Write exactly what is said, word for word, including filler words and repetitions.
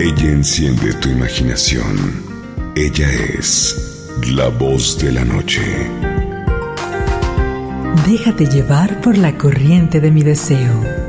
Ella enciende tu imaginación. Ella es la voz de la noche. Déjate llevar por la corriente de mi deseo.